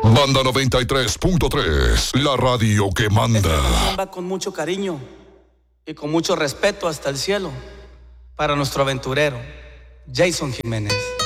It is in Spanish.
Banda 93.3, la radio que manda. Esta canción va con mucho cariño y con mucho respeto hasta el cielo para nuestro aventurero, Jason Jiménez.